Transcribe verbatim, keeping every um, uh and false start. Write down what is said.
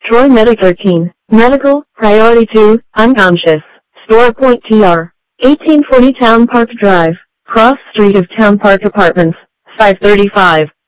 Troy Medic thirteen. Medical, Priority two, Unconscious. Store Point T R. eighteen forty Town Park Drive. Cross Street of Town Park Apartments. five thirty-five.